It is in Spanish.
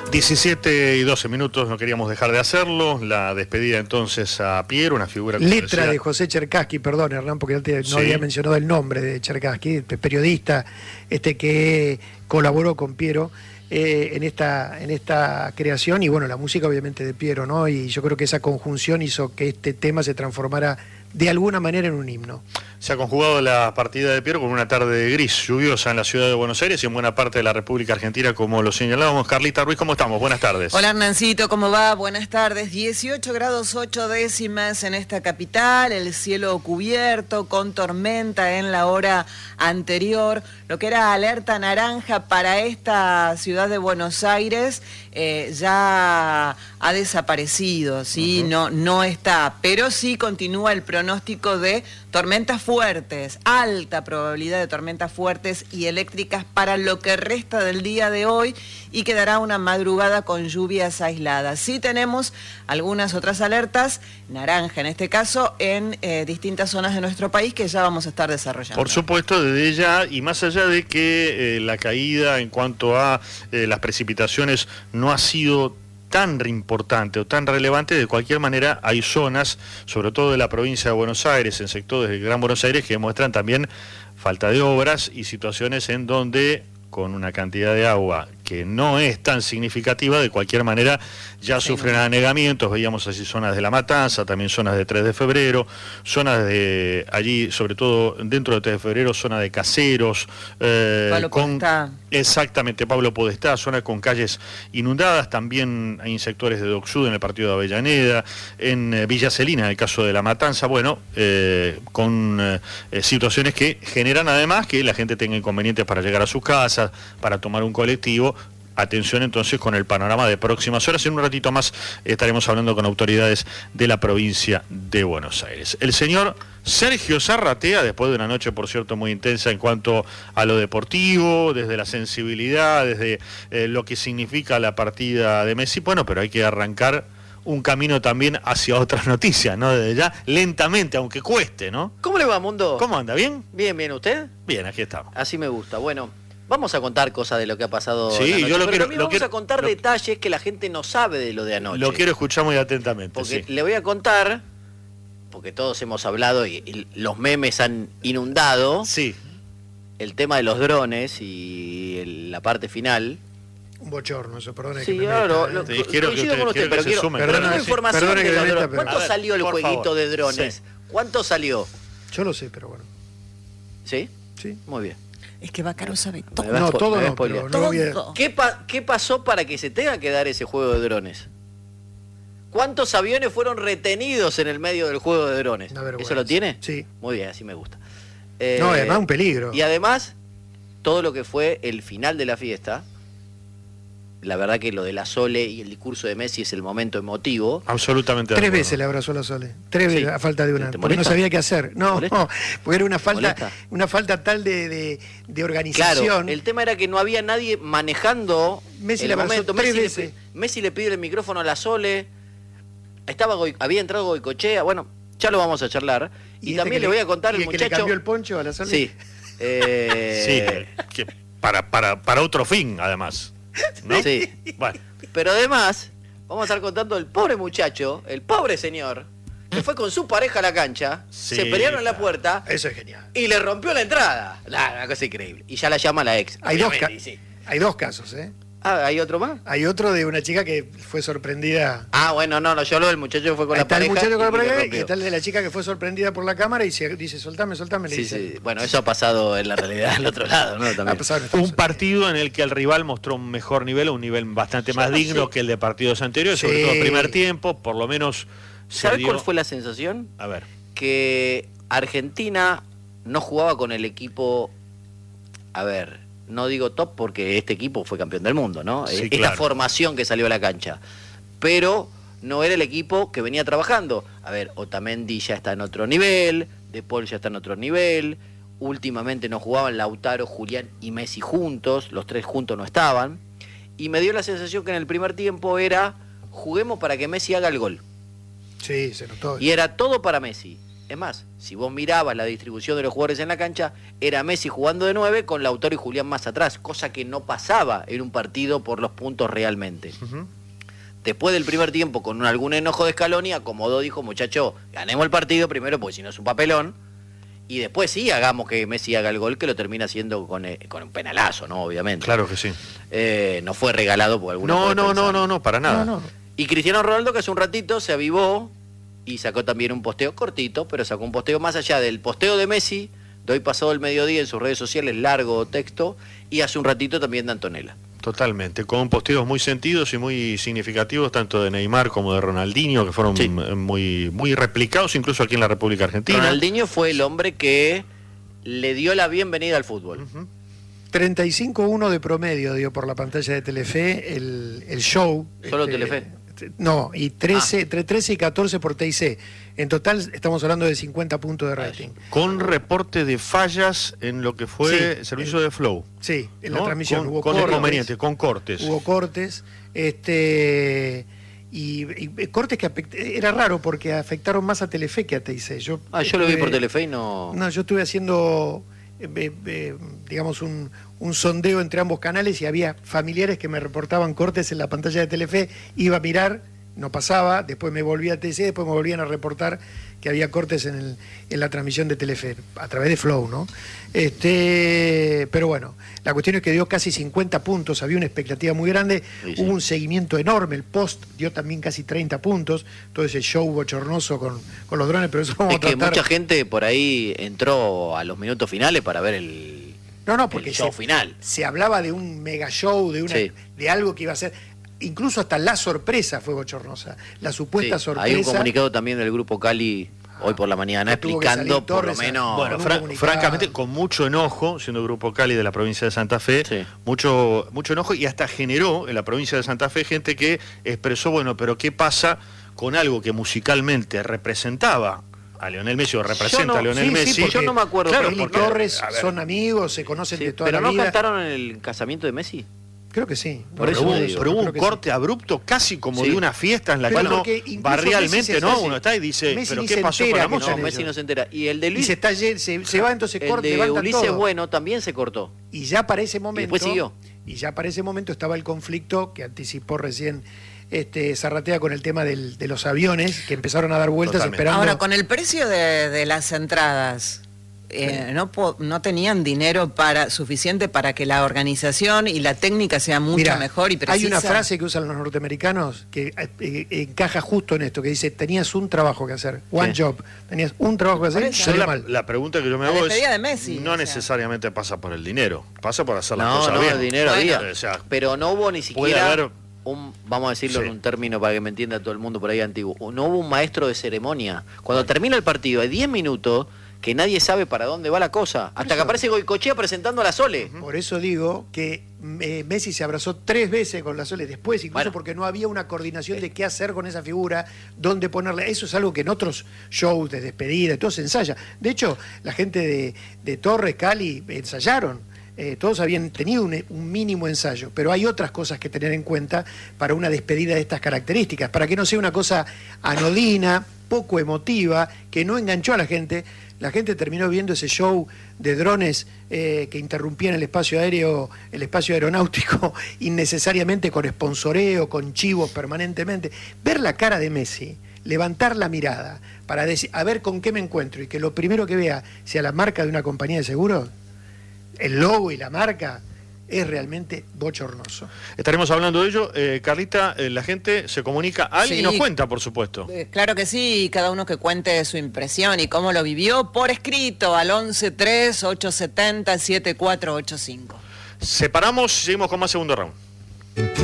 17 y 12 minutos, no queríamos dejar de hacerlo. La despedida entonces a Piero, una figura... Letra de José Cherkassky, perdón Hernán, porque antes no había mencionado el nombre de Cherkassky, periodista que colaboró con Piero en esta creación, y bueno, la música obviamente de Piero, ¿no? Y yo creo que esa conjunción hizo que este tema se transformara de alguna manera en un himno. Se ha conjugado la partida de Piero con una tarde gris, lluviosa en la ciudad de Buenos Aires y en buena parte de la República Argentina, como lo señalábamos. Carlita Ruiz, ¿cómo estamos? Buenas tardes. Hola Hernancito, ¿cómo va? Buenas tardes. 18 grados 8 décimas en esta capital, el cielo cubierto con tormenta en la hora anterior. Lo que era alerta naranja para esta ciudad de Buenos Aires ya ha desaparecido, ¿sí? No está, pero sí continúa el pronóstico de tormentas fuertes, alta probabilidad de tormentas fuertes y eléctricas para lo que resta del día de hoy, y quedará una madrugada con lluvias aisladas. Sí tenemos algunas otras alertas, naranja en este caso, en distintas zonas de nuestro país que ya vamos a estar desarrollando. Por supuesto, desde ya, y más allá de que la caída en cuanto a las precipitaciones no ha sido tan importante o tan relevante, de cualquier manera hay zonas, sobre todo de la provincia de Buenos Aires, en sectores del Gran Buenos Aires, que muestran también falta de obras y situaciones en donde, con una cantidad de agua que no es tan significativa, de cualquier manera ya sufren anegamientos. Veíamos así zonas de La Matanza, también zonas de 3 de febrero, zonas de allí, sobre todo dentro de 3 de febrero, zona de Caseros, Pablo Podestá. Exactamente, Pablo Podestá, zona con calles inundadas. También hay sectores de Doc Sud en el partido de Avellaneda, en Villa Celina, en el caso de La Matanza, bueno, con situaciones que generan además que la gente tenga inconvenientes para llegar a sus casas, para tomar un colectivo. Atención entonces con el panorama de próximas horas. En un ratito más estaremos hablando con autoridades de la provincia de Buenos Aires. El señor Sergio Zarratea, después de una noche, por cierto, muy intensa en cuanto a lo deportivo, desde la sensibilidad, desde lo que significa la partida de Messi, bueno, pero hay que arrancar un camino también hacia otras noticias, ¿no? Desde ya, lentamente, aunque cueste, ¿no? ¿Cómo le va, Mundo? ¿Cómo anda? ¿Bien? Bien, ¿usted? Bien, aquí estamos. Así me gusta. Bueno, vamos a contar cosas de lo que ha pasado sí, anoche, yo lo pero quiero, también vamos a contar detalles que la gente no sabe de lo de anoche. Lo quiero escuchar muy atentamente. Porque sí. Le voy a contar, porque todos hemos hablado y los memes han inundado, sí, el tema de los drones y la parte final. Un bochorno, eso, perdone sí, que me claro, coincido con usted, pero quiero una información de los drones. ¿Cuánto salió el jueguito de drones? Sí. ¿Cuánto salió? Yo lo sé, pero bueno. ¿Sí? Sí. Muy bien. Es que Bacaro sabe todo. No, todo no, pero no voy a... ¿Qué pasó para que se tenga que dar ese juego de drones? ¿Cuántos aviones fueron retenidos en el medio del juego de drones? ¿Eso lo tiene? Sí. Muy bien, así me gusta. No, además un peligro. Y además, todo lo que fue el final de la fiesta, la verdad que lo de la Sole y el discurso de Messi es el momento emotivo. Absolutamente. 3 veces le abrazó la Sole. 3 veces a falta de una. Porque no sabía qué hacer. No, porque era una falta tal de organización. Claro, el tema era que no había nadie manejando Messi el le abrazó momento. 3 veces. Messi le pide el micrófono a la Sole. Había entrado Goicoechea. Bueno, ya lo vamos a charlar. Y también le voy a contar el muchacho. ¿Que le cambió el poncho a la Sole? Sí. Sí, que para otro fin, además. ¿No? Sí. Bueno. Pero además, vamos a estar contando el pobre muchacho, el pobre señor, que fue con su pareja a la cancha, sí, se pelearon en la puerta. Eso es genial. Y le rompió la entrada. Una cosa increíble. Y ya la llama la ex. Hay dos casos, ¿eh? Ah, ¿hay otro más? Hay otro de una chica que fue sorprendida. Ah, bueno, no, yo lo del muchacho que fue con la pareja. Está el muchacho con la pareja y está el de la chica que fue sorprendida por la cámara y dice, soltame, le dice. Sí. Bueno, eso ha pasado en la realidad al otro lado, ¿no? También. Un partido en el que el rival mostró un mejor nivel, un nivel bastante más digno que el de partidos anteriores, sobre todo el primer tiempo, por lo menos. ¿Sabes cuál fue la sensación? A ver. Que Argentina no jugaba con el equipo, no digo top porque este equipo fue campeón del mundo, ¿no? Sí, Esta formación que salió a la cancha. Pero no era el equipo que venía trabajando. Otamendi ya está en otro nivel, De Paul ya está en otro nivel, últimamente no jugaban Lautaro, Julián y Messi juntos, los tres juntos no estaban. Y me dio la sensación que en el primer tiempo era, juguemos para que Messi haga el gol. Sí, se notó. Y era todo para Messi. Es más, si vos mirabas la distribución de los jugadores en la cancha, era Messi jugando de 9 con Lautaro y Julián más atrás, cosa que no pasaba en un partido por los puntos realmente. Después del primer tiempo, con algún enojo de Scaloni, acomodó, dijo, muchacho, ganemos el partido primero, porque si no es un papelón, y después sí, hagamos que Messi haga el gol, que lo termina haciendo con un penalazo, ¿no? Obviamente. Claro que sí. No fue regalado por alguna No, para nada. No. Y Cristiano Ronaldo, que hace un ratito se avivó y sacó también un posteo cortito, pero sacó un posteo más allá del posteo de Messi, de hoy pasado el mediodía en sus redes sociales, largo texto, y hace un ratito también de Antonella. Totalmente, con posteos muy sentidos y muy significativos, tanto de Neymar como de Ronaldinho, que fueron muy replicados, incluso aquí en la República Argentina. Ronaldinho fue el hombre que le dio la bienvenida al fútbol. 35-1 de promedio dio por la pantalla de Telefe el show. ¿Solo Telefe? No, y entre 13 y 14 por TIC. En total estamos hablando de 50 puntos de rating. Con reporte de fallas en lo que fue servicio de Flow. Sí, en la transmisión. Hubo inconvenientes, con cortes. Hubo cortes. Y cortes que era raro porque afectaron más a Telefe que a TIC. Yo lo vi por Telefe y no... No, yo estuve haciendo... digamos un sondeo entre ambos canales y había familiares que me reportaban cortes en la pantalla de Telefe, iba a mirar, no pasaba, después me volví a TC, después me volvían a reportar que había cortes en la transmisión de Telefe, a través de Flow, ¿no? Pero bueno, la cuestión es que dio casi 50 puntos, había una expectativa muy grande, hubo un seguimiento enorme, el post dio también casi 30 puntos, todo ese show bochornoso con los drones, pero eso vamos a tratar. Que mucha gente por ahí entró a los minutos finales para ver el porque show final. Se hablaba de un mega show, de algo que iba a ser... Incluso hasta la sorpresa fue bochornosa. La supuesta sorpresa... Hay un comunicado también del Grupo Cali hoy por la mañana explicando por lo menos... Bueno, francamente, con mucho enojo, siendo Grupo Cali de la provincia de Santa Fe, mucho enojo, y hasta generó en la provincia de Santa Fe gente que expresó, bueno, pero ¿qué pasa con algo que musicalmente representaba a Lionel Messi o representa a Lionel Messi? Yo no me acuerdo. Claro, él y Torres son amigos, se conocen de toda la vida. ¿Pero no cantaron en el casamiento de Messi? Creo que sí. Pero hubo un corte abrupto casi como de una fiesta en la cual barrialmente uno está y dice, Messi ¿pero qué pasó con la música? No, Messi no se entera. Y el de Luis... Y se va, entonces corta, el de Ulises todo. Bueno también se cortó. Y ya para ese momento... Y después siguió. Y ya para ese momento estaba el conflicto que anticipó recién Zarratea con el tema de los aviones que empezaron a dar vueltas esperando... Ahora, con el precio de las entradas... no tenían dinero suficiente para que la organización y la técnica sea mucho mejor y precisa. Hay una frase que usan los norteamericanos que encaja justo en esto, que dice, tenías un trabajo que hacer, one job, tenías un trabajo que hacer. La pregunta que yo me hago es, de Messi, no necesariamente pasa por el dinero, pasa por hacer las cosas bien. No, el dinero había, pero no hubo ni siquiera... vamos a decirlo en un término para que me entienda todo el mundo por ahí antiguo, no hubo un maestro de ceremonia. Cuando termina el partido hay 10 minutos que nadie sabe para dónde va la cosa, hasta que aparece Goicoechea presentando a la Sole. Por eso digo que Messi se abrazó 3 veces con la Sole después, incluso porque no había una coordinación de qué hacer con esa figura, dónde ponerla. Eso es algo que en otros shows de despedida, todo se ensaya. De hecho, la gente de Torres, Cali, ensayaron. Todos habían tenido un mínimo ensayo, pero hay otras cosas que tener en cuenta para una despedida de estas características, para que no sea una cosa anodina, poco emotiva, que no enganchó a la gente. La gente terminó viendo ese show de drones que interrumpían el espacio aéreo, el espacio aeronáutico, innecesariamente con sponsoreo, con chivos permanentemente. Ver la cara de Messi, levantar la mirada para decir, a ver con qué me encuentro, y que lo primero que vea sea la marca de una compañía de seguros, el logo y la marca, es realmente bochornoso. Estaremos hablando de ello. Carlita, la gente se comunica y nos cuenta, por supuesto. Claro que sí, cada uno que cuente su impresión y cómo lo vivió por escrito al 11-3-870-7485. Separamos y seguimos con más segundo round.